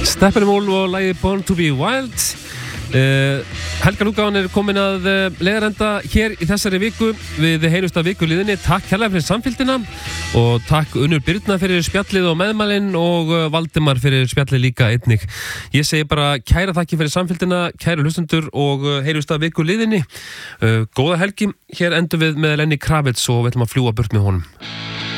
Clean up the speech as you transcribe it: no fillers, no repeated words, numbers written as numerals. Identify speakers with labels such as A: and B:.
A: Steppenwolf og lagið Born to be Wild. Helgarútgáfan komin að leiðarenda hér í þessari viku við heilusta vikuliðinni. Takk kærlega fyrir samfylgdina og takk Unnur Birna fyrir spjallið og meðmælin og Valdimar fyrir spjallið líka einnig. Ég segi bara kæra þakki fyrir samfylgdina, kæru hlustendur og heilusta vikuliðinni. Góða helgi, hér endum við með Lenny Kravitz og við ætlum að fljúga burt með honum.